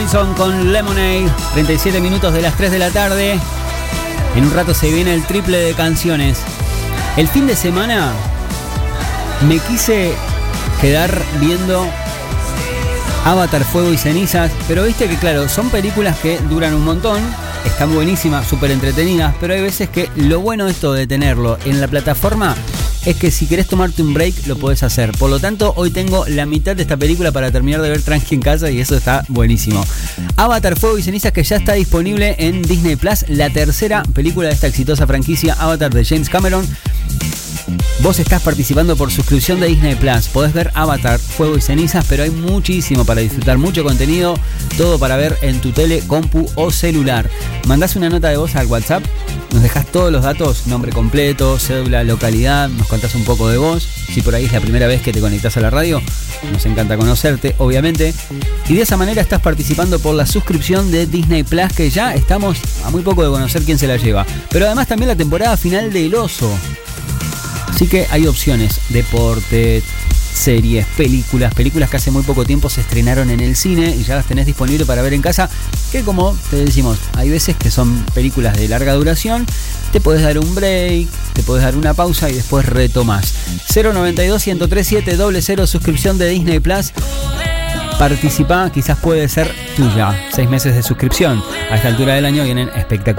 Robinson con Lemonade. 37 minutos de las 3 de la tarde. En un rato se viene el triple de canciones. El fin de semana me quise quedar viendo Avatar, Fuego y Cenizas, pero viste que claro, son películas que duran un montón, están buenísimas, súper entretenidas, pero hay veces que lo bueno de esto de tenerlo en la plataforma es que si querés tomarte un break lo podés hacer. Por lo tanto, hoy tengo la mitad de esta película para terminar de ver tranqui en casa y eso está buenísimo. Avatar, Fuego y Cenizas, que ya está disponible en Disney Plus, la tercera película de esta exitosa franquicia Avatar de James Cameron. Vos estás participando por suscripción de Disney Plus. Podés ver Avatar, Fuego y Cenizas, pero hay muchísimo para disfrutar, mucho contenido, todo para ver en tu tele, compu o celular. Mandás una nota de voz al WhatsApp, nos dejás todos los datos, nombre completo, cédula, localidad, nos contás un poco de vos. Si por ahí es la primera vez que te conectás a la radio, nos encanta conocerte, obviamente. Y de esa manera estás participando por la suscripción de Disney Plus, que ya estamos a muy poco de conocer quién se la lleva. Pero además también la temporada final de El Oso. Así que hay opciones, deporte, series, películas que hace muy poco tiempo se estrenaron en el cine y ya las tenés disponibles para ver en casa, que como te decimos, hay veces que son películas de larga duración, te podés dar un break, te podés dar una pausa y después retomás. 092-103-700, suscripción de Disney Plus. Participá, quizás puede ser tuya. 6 meses de suscripción. A esta altura del año vienen espectaculares.